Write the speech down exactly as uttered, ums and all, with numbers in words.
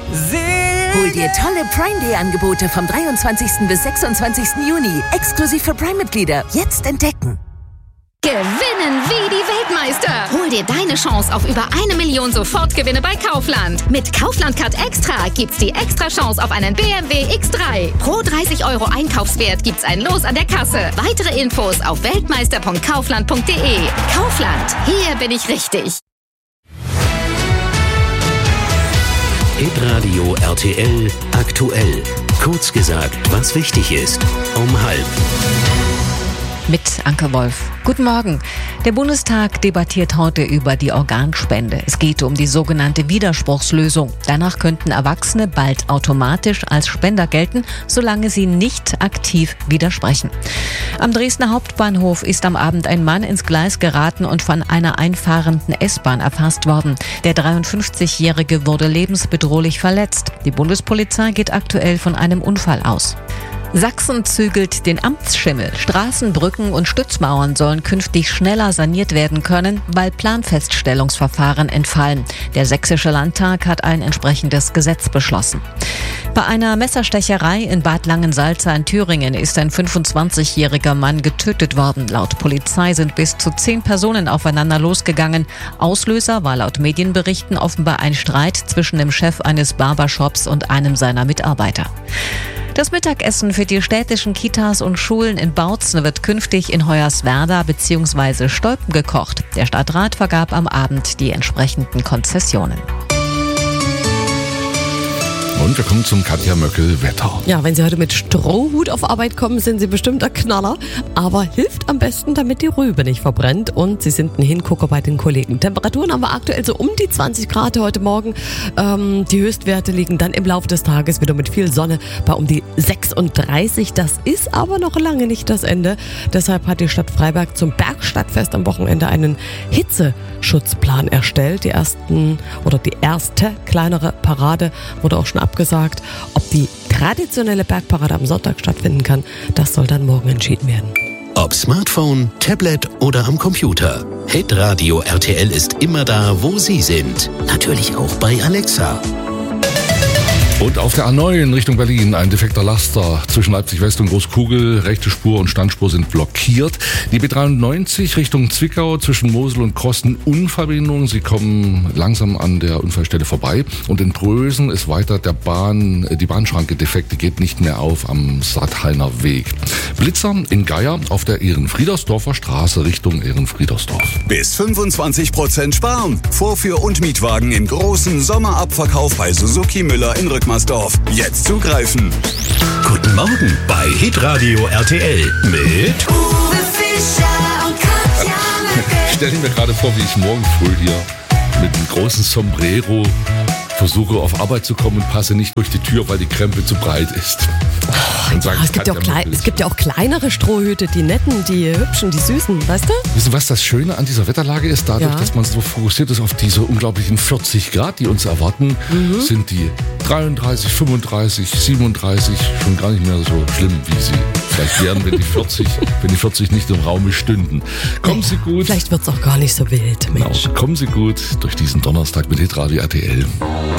Hol dir tolle Prime Day Angebote vom dreiundzwanzigsten bis sechsundzwanzigsten Juni. Exklusiv für Prime-Mitglieder. Jetzt entdecken. Gewinnen wie die Weltmeister. Hol dir deine Chance auf über eine Million Sofortgewinne bei Kaufland. Mit Kaufland-Card Extra gibt's die extra Chance auf einen B M W X drei. Pro dreißig Euro Einkaufswert gibt's ein Los an der Kasse. Weitere Infos auf weltmeister punkt kaufland punkt de. Kaufland, hier bin ich richtig. Hitradio R T L aktuell. Kurz gesagt, was wichtig ist. Um halb. Mit Anke Wolf. Guten Morgen. Der Bundestag debattiert heute über die Organspende. Es geht um die sogenannte Widerspruchslösung. Danach könnten Erwachsene bald automatisch als Spender gelten, solange sie nicht aktiv widersprechen. Am Dresdner Hauptbahnhof ist am Abend ein Mann ins Gleis geraten und von einer einfahrenden S-Bahn erfasst worden. Der dreiundfünfzigjährige wurde lebensbedrohlich verletzt. Die Bundespolizei geht aktuell von einem Unfall aus. Sachsen zügelt den Amtsschimmel. Straßen, Brücken und Stützmauern sollen künftig schneller saniert werden können, weil Planfeststellungsverfahren entfallen. Der Sächsische Landtag hat ein entsprechendes Gesetz beschlossen. Bei einer Messerstecherei in Bad Langensalza in Thüringen ist ein fünfundzwanzigjähriger Mann getötet worden. Laut Polizei sind bis zu zehn Personen aufeinander losgegangen. Auslöser war laut Medienberichten offenbar ein Streit zwischen dem Chef eines Barbershops und einem seiner Mitarbeiter. Das Mittagessen für die städtischen Kitas und Schulen in Bautzen wird künftig in Hoyerswerda bzw. Stolpen gekocht. Der Stadtrat vergab am Abend die entsprechenden Konzessionen. Und wir kommen zum Katja Möckel-Wetter. Ja, wenn Sie heute mit Strohhut auf Arbeit kommen, sind Sie bestimmt der Knaller. Aber hilft am besten, damit die Rübe nicht verbrennt. Und Sie sind ein Hingucker bei den Kollegen. Temperaturen haben wir aktuell so um die zwanzig Grad heute Morgen. Ähm, die Höchstwerte liegen dann im Laufe des Tages wieder mit viel Sonne bei um die sechsunddreißig. Das ist aber noch lange nicht das Ende. Deshalb hat die Stadt Freiberg zum Bergstadtfest am Wochenende einen Hitzeschutzplan erstellt. Die ersten oder die erste kleinere Parade wurde auch schon abgesagt. Ob die traditionelle Bergparade am Sonntag stattfinden kann, das soll dann morgen entschieden werden. Ob Smartphone, Tablet oder am Computer. Hitradio R T L ist immer da, wo Sie sind. Natürlich auch bei Alexa. Und auf der A neun Richtung Berlin ein defekter Laster zwischen Leipzig West und Großkugel. Rechte Spur und Standspur sind blockiert. Die B dreiundneunzig Richtung Zwickau zwischen Mosel und Krosten Unverbindung. Sie kommen langsam an der Unfallstelle vorbei. Und in Prösen ist weiter der Bahn, die Bahnschranke defekt. Die geht nicht mehr auf am Satthalner Weg. Blitzer in Geier auf der Ehrenfriedersdorfer Straße Richtung Ehrenfriedersdorf. Bis fünfundzwanzig Prozent sparen. Vorführ- und Mietwagen im großen Sommerabverkauf bei Suzuki Müller in Rückmarsdorf. Jetzt zugreifen. Guten Morgen bei Hitradio R T L mit Uwe Fischer und Katja Möckel. Ich stelle mir gerade vor, wie ich morgen früh hier mit einem großen Sombrero versuche auf Arbeit zu kommen und passe nicht durch die Tür, weil die Krempe zu breit ist. Und sage, Ja, es, gibt ja auch klein, es gibt ja auch kleinere Strohhüte, die netten, die hübschen, die süßen, weißt du? Wissen Sie, was das Schöne an dieser Wetterlage ist? Dadurch, Ja. dass man so fokussiert ist auf diese unglaublichen vierzig Grad, die uns erwarten, Mhm. sind die dreiunddreißig, fünfunddreißig, siebenunddreißig schon gar nicht mehr so schlimm, wie sie vielleicht wären, wenn die vierzig, wenn die vierzig nicht im Raum stünden. Kommen Sie gut. Vielleicht wird's auch gar nicht so wild, Mensch. Genau, kommen Sie gut durch diesen Donnerstag mit Hitradio R T L.